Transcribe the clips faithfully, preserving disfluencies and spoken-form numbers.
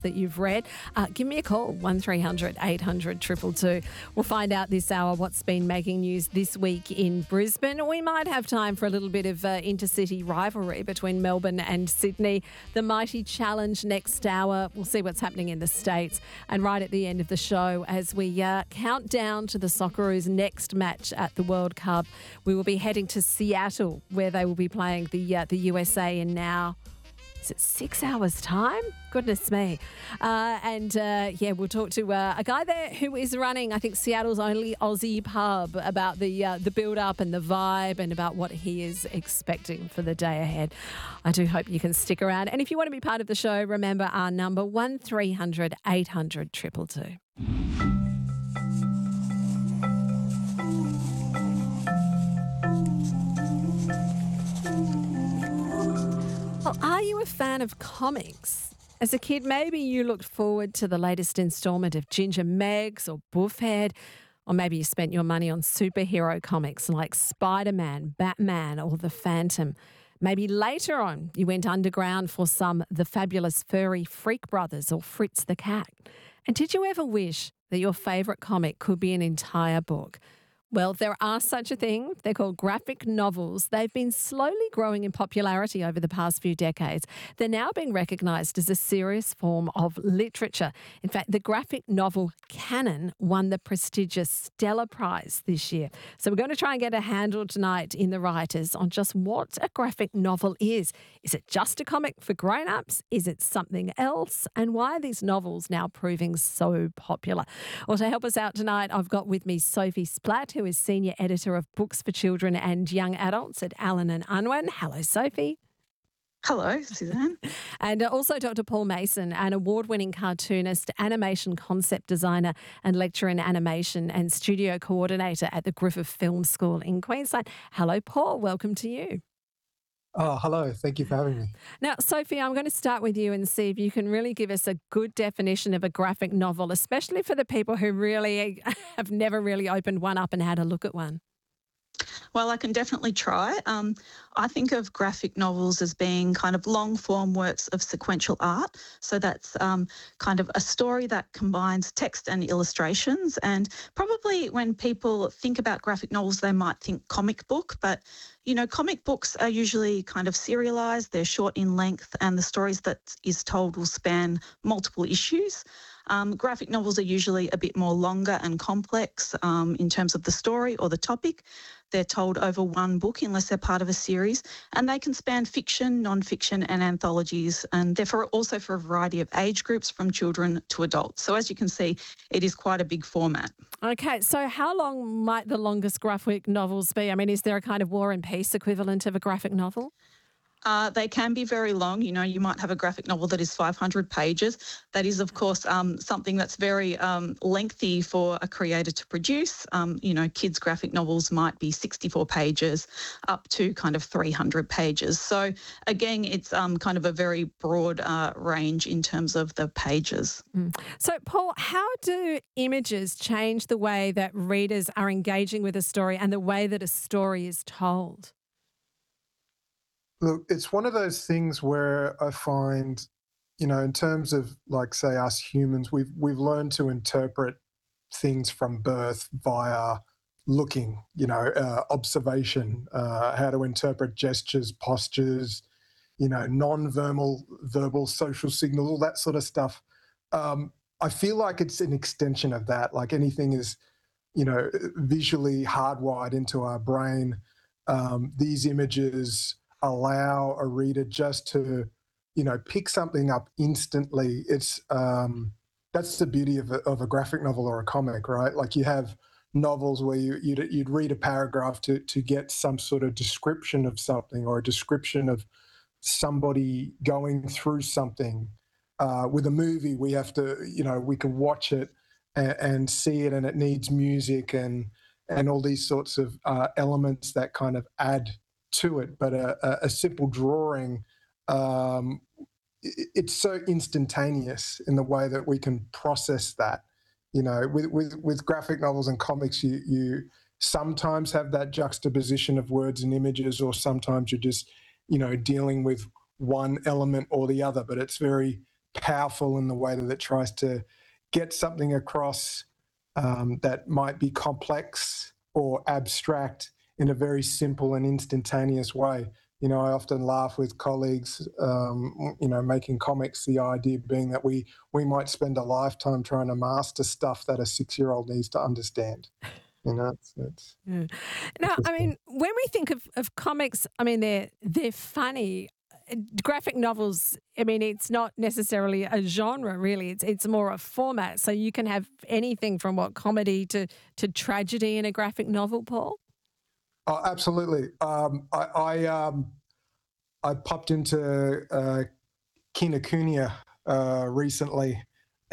that you've read, uh, give me a call, one three hundred eight hundred two two two. We'll find out this hour what's been making news this week in Brisbane. We might have time for a little bit of uh, intercity rivalry between Melbourne and Sydney. The Mighty Challenge next hour. We'll see what's happening in the States. And right at the end of the show, as we uh, count down to the Socceroos' next match at the World Cup, we will be heading to Seattle, where they will be playing the, uh, the U S A in now... Is it six hours' time? Goodness me. Uh, and, uh, yeah, we'll talk to uh, a guy there who is running, I think, Seattle's only Aussie pub about the uh, the build-up and the vibe and about what he is expecting for the day ahead. I do hope you can stick around. And if you want to be part of the show, remember our number, one three hundred eight hundred two two two. Well, are you a fan of comics? As a kid, maybe you looked forward to the latest instalment of Ginger Meggs or Buffhead, or maybe you spent your money on superhero comics like Spider-Man, Batman, or The Phantom. Maybe later on you went underground for some The Fabulous Furry Freak Brothers or Fritz the Cat. And did you ever wish that your favourite comic could be an entire book? Well, there are such a thing. They're called graphic novels. They've been slowly growing in popularity over the past few decades. They're now being recognised as a serious form of literature. In fact, the graphic novel canon won the prestigious Stella Prize this year. So we're going to try and get a handle tonight in the writers on just what a graphic novel is. Is it just a comic for grown-ups? Is it something else? And why are these novels now proving so popular? Well, to help us out tonight, I've got with me Sophie Splatt, who is Senior Editor of Books for Children and Young Adults at Allen and Unwin. Hello, Sophie. Hello, Suzanne. And also Doctor Paul Mason, an award-winning cartoonist, animation concept designer and lecturer in animation and studio coordinator at the Griffith Film School in Queensland. Hello, Paul. Welcome to you. Oh, hello. Thank you for having me. Now, Sophie, I'm going to start with you and see if you can really give us a good definition of a graphic novel, especially for the people who really have never really opened one up and had a look at one. Well, I can definitely try. Um, I think of graphic novels as being kind of long-form works of sequential art. So that's um, kind of a story that combines text and illustrations. And probably when people think about graphic novels, they might think comic book. But, you know, comic books are usually kind of serialized. They're short in length, and the stories that is told will span multiple issues. Um, graphic novels are usually a bit more longer and complex um, in terms of the story or the topic. They're told over one book unless they're part of a series, and they can span fiction, non-fiction and anthologies, and they're for, also for a variety of age groups from children to adults. So as you can see, it is quite a big format. Okay, so how long might the longest graphic novels be? I mean, is there a kind of War and Peace equivalent of a graphic novel? Uh, they can be very long. You know, you might have a graphic novel that is five hundred pages. That is, of course, um, something that's very um, lengthy for a creator to produce. Um, you know, kids' graphic novels might be sixty-four pages up to kind of three hundred pages. So, again, it's um, kind of a very broad uh, range in terms of the pages. Mm. So, Paul, how do images change the way that readers are engaging with a story and the way that a story is told? Look, it's one of those things where I find, you know, in terms of, like, say, us humans, we've we've learned to interpret things from birth via looking, you know, uh, observation, uh, how to interpret gestures, postures, you know, non-verbal, verbal, social signals, all that sort of stuff. Um, I feel like it's an extension of that. Like anything is, you know, visually hardwired into our brain. Um, these images allow a reader just to, you know, pick something up instantly. It's um, that's the beauty of a, of a graphic novel or a comic, right? Like you have novels where you, you'd, you'd read a paragraph to to get some sort of description of something or a description of somebody going through something. Uh, with a movie, we have to, you know, we can watch it and, and see it, and it needs music and and all these sorts of uh, elements that kind of add to it. But a, a, a simple drawing, um, it, it's so instantaneous in the way that we can process that. You know, with with, with graphic novels and comics, you you sometimes have that juxtaposition of words and images, or sometimes you're just, you know, dealing with one element or the other. But it's very powerful in the way that it tries to get something across um, that might be complex or abstract in a very simple and instantaneous way. You know, I often laugh with colleagues, um, you know, making comics, the idea being that we we might spend a lifetime trying to master stuff that a six-year-old needs to understand. You know, it's, it's Yeah. Now, I mean, when we think of, of comics, I mean, they're they're funny. Uh, Graphic novels, I mean, it's not necessarily a genre, really. It's it's more a format. So you can have anything from what comedy to to tragedy in a graphic novel, Paul. Oh, absolutely. Um, I I, um, I popped into uh, Kinokuniya uh, recently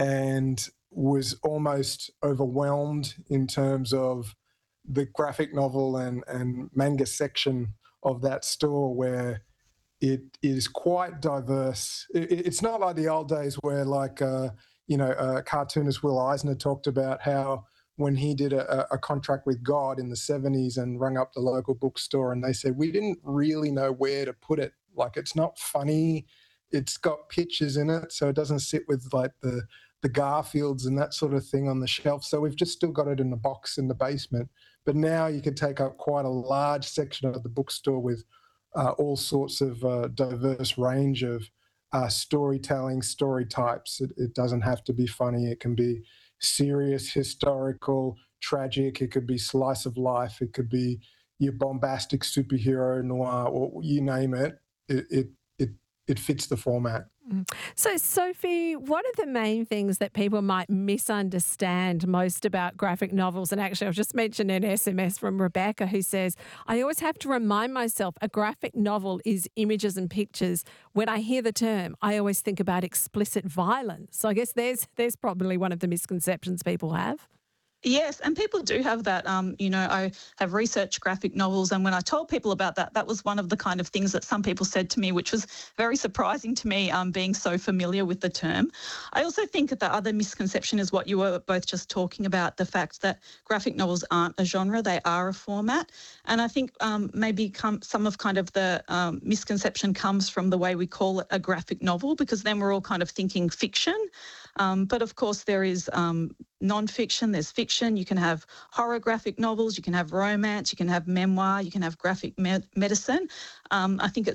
and was almost overwhelmed in terms of the graphic novel and, and manga section of that store, where it is quite diverse. It, it's not like the old days where, like, uh, you know, uh, cartoonist Will Eisner talked about how when he did a, a contract with God in the seventies and rung up the local bookstore, and they said, we didn't really know where to put it. Like, it's not funny. It's got pictures in it, so it doesn't sit with like the the Garfields and that sort of thing on the shelf. So we've just still got it in a box in the basement. But now you can take up quite a large section of the bookstore with uh, all sorts of uh, diverse range of uh, storytelling, story types. It, it doesn't have to be funny. It can be serious, historical, tragic. It could be slice of life. It could be your bombastic superhero noir, or you name it. It it it, it fits the format. Mm. So, Sophie, what are the main things that people might misunderstand most about graphic novels? And actually, I've just mentioned an S M S from Rebecca who says, I always have to remind myself a graphic novel is images and pictures. When I hear the term, I always think about explicit violence. So I guess there's there's probably one of the misconceptions people have. Yes, and people do have that. Um, you know, I have researched graphic novels, and when I told people about that, that was one of the kind of things that some people said to me, which was very surprising to me, um, being so familiar with the term. I also think that the other misconception is what you were both just talking about, the fact that graphic novels aren't a genre, they are a format. And I think um, maybe come, some of kind of the um, misconception comes from the way we call it a graphic novel, because then we're all kind of thinking fiction. Um, but of course, there is um, non-fiction, there's fiction. You can have horror graphic novels, you can have romance, you can have memoir, you can have graphic med- medicine. Um, I think it's